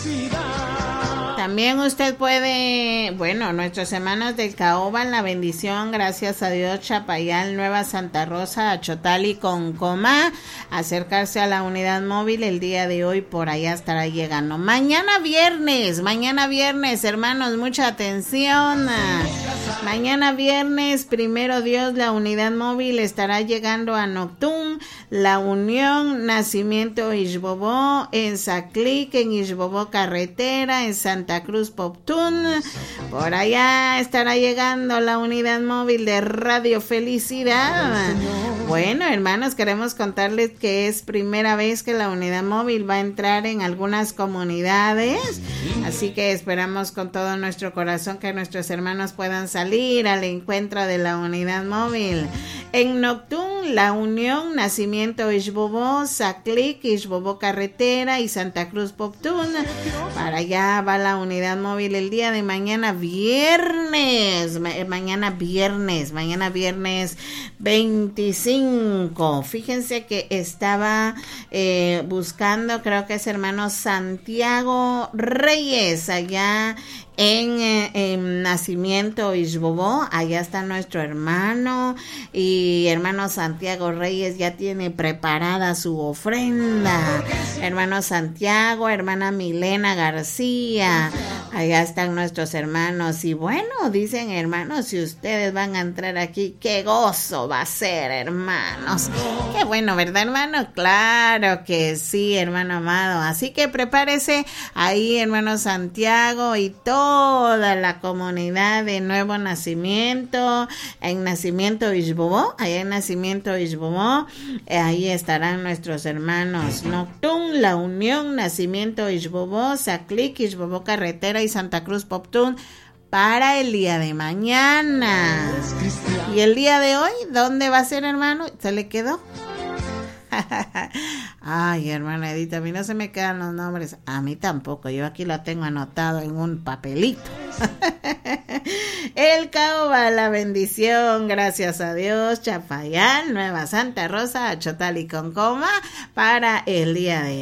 También usted puede, bueno, nuestros hermanos del Caoba, la bendición, gracias a Dios, Chapayal, Nueva Santa Rosa, Achotal y Concomá, acercarse a la unidad móvil el día de hoy, por allá estará llegando. Mañana viernes, hermanos, mucha atención. Mañana viernes, primero Dios, la unidad móvil estará llegando a Noctún, La Unión, Nacimiento Ixbobó, en Zaclic, en Ixbobó Carretera, en Santa Cruz Poptún. Por allá estará llegando la unidad móvil de Radio Felicidad. Bueno, hermanos, queremos contarles que es primera vez que la unidad móvil va a entrar en algunas comunidades, así que esperamos con todo nuestro corazón que nuestros hermanos puedan salir al encuentro de la unidad móvil. En Noctún, La Unión, Nacimiento Ixbobó, Zaclic, Ixbobó Carretera y Santa Cruz Poptún. Para allá va la unidad móvil el día de mañana viernes 25. Fíjense que estaba buscando, creo que es hermano Santiago Reyes, allá en Nacimiento Ixbobó. Allá está nuestro hermano, y hermano Santiago Reyes ya tiene preparada su ofrenda. Hermano Santiago, hermana Milena García, allá están nuestros hermanos. Y bueno, dicen hermanos, si ustedes van a entrar aquí, qué gozo va a ser, hermanos. Qué bueno, ¿verdad, hermano? Claro que sí, hermano amado. Así que prepárese ahí, hermano Santiago, y toda la comunidad de Nuevo Nacimiento, en Nacimiento Ixbobó, allá en Nacimiento Ixbobó, ahí estarán nuestros hermanos Noctún, La Unión, Nacimiento Ixbobó, Zaclic, Ixbobó Carretera y Santa Cruz Poptún para el día de mañana. Y el día de hoy, ¿dónde va a ser, hermano? ¿Se le quedó? Ay, hermana Edith, a mí no se me quedan los nombres. A mí tampoco, yo aquí lo tengo anotado en un papelito. El Caoba, la bendición, gracias a Dios, Chapayal, Nueva Santa Rosa, Achotal y Concomá para el día de hoy.